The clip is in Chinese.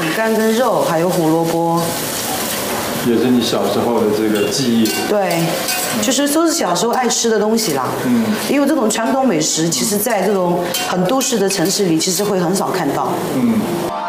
笋干跟肉，还有胡萝卜。 也是你小时候的这个记忆。 对，就是都是小时候爱吃的东西啦。因为这种传统美食，其实在这种很都市的城市里，其实会很少看到。